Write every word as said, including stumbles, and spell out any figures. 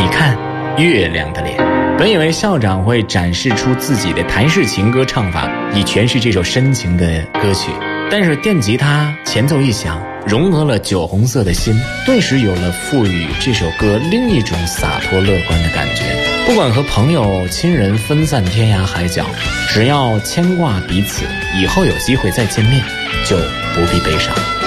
你看月亮的脸。本以为校长会展示出自己的台式情歌唱法，以诠释这首深情的歌曲，但是电吉他前奏一响，融合了酒红色的心，顿时有了赋予这首歌另一种洒脱乐观的感觉。不管和朋友亲人分散天涯海角，只要牵挂彼此，以后有机会再见面，就不必悲伤。